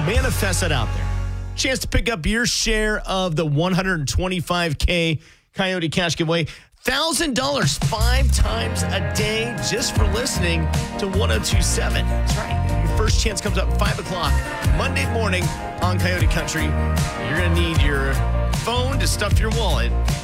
Manifest it out there. Chance to pick up your share of the $125K Coyote Cash giveaway. $1,000 5 times a day just for listening to 1027. That's right. Your first chance comes up at 5 o'clock Monday morning on Coyote Country. You're going to need your phone to stuff your wallet.